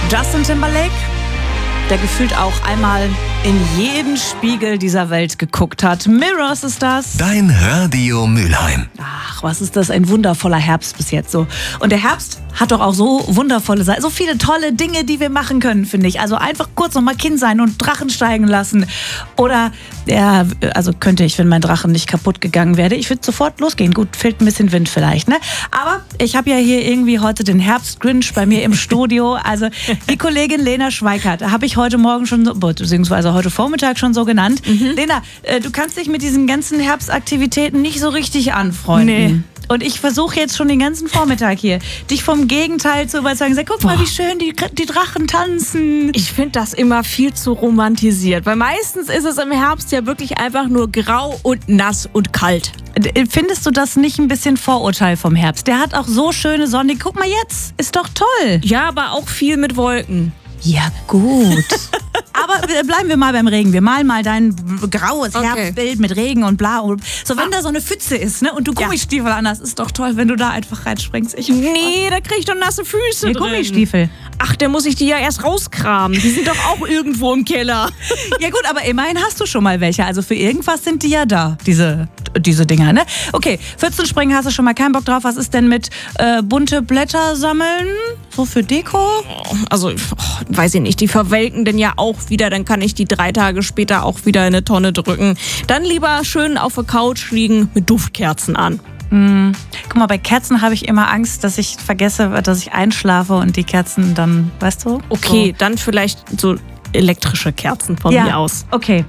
Justin Timberlake, der gefühlt auch einmal in jeden Spiegel dieser Welt geguckt hat. Mirrors ist das. Dein Radio Mülheim. Ach, was ist das? Ein wundervoller Herbst bis jetzt so. Und der Herbst hat doch auch so wundervolle Seiten, so viele tolle Dinge, die wir machen können, finde ich. Also einfach kurz noch mal Kind sein und Drachen steigen lassen. Oder, ja, also könnte ich, wenn mein Drachen nicht kaputt gegangen wäre. Ich würde sofort losgehen. Gut, fehlt ein bisschen Wind vielleicht, ne? Aber ich habe ja hier irgendwie heute den Herbst-Grinch bei mir im Studio. Also die Kollegin Lena Schweikart habe ich heute Morgen schon so, beziehungsweise heute Vormittag schon so genannt. Lena, du kannst dich mit diesen ganzen Herbstaktivitäten nicht so richtig anfreunden. Nee. Und ich versuche jetzt schon den ganzen Vormittag hier, dich vom Gegenteil zu überzeugen. Sag, guck mal, wie schön die Drachen tanzen. Ich finde das immer viel zu romantisiert, weil meistens ist es im Herbst ja wirklich einfach nur grau und nass und kalt. Findest du das nicht ein bisschen Vorurteil vom Herbst? Der hat auch so schöne Sonne. Guck mal jetzt, ist doch toll. Ja, aber auch viel mit Wolken. Ja, gut. Aber bleiben wir mal beim Regen. Wir malen mal dein graues Herbstbild mit Regen und bla. So, wenn da so eine Pfütze ist, ne, und du Gummistiefel an hast, ist doch toll, wenn du da einfach reinspringst. Nee, da krieg ich doch nasse Füße drin. Gummistiefel. Ach, da muss ich die ja erst rauskramen. Die sind doch auch irgendwo im Keller. Ja gut, aber immerhin hast du schon mal welche. Also für irgendwas sind die ja da, diese Dinger, ne? Okay, Pfützenspringen hast du schon mal keinen Bock drauf. Was ist denn mit bunte Blätter sammeln? So für Deko? Also, weiß ich nicht, die verwelken denn ja auch wieder. Dann kann ich die 3 Tage später auch wieder in eine Tonne drücken. Dann lieber schön auf der Couch liegen mit Duftkerzen an. Guck mal, bei Kerzen habe ich immer Angst, dass ich vergesse, dass ich einschlafe und die Kerzen dann, weißt du? Okay, dann vielleicht so elektrische Kerzen von mir aus. Okay.